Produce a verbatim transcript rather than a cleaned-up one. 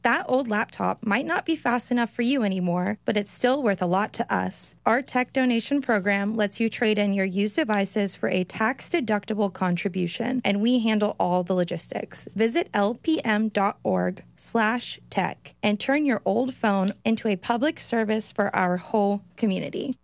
That old laptop might not be fast enough for you anymore, but it's still worth a lot to us. Our tech donation program lets you trade in your used devices for a tax-deductible contribution, and we handle all the logistics. Visit lpm.org slash tech and turn your old phone into a public service for our whole community.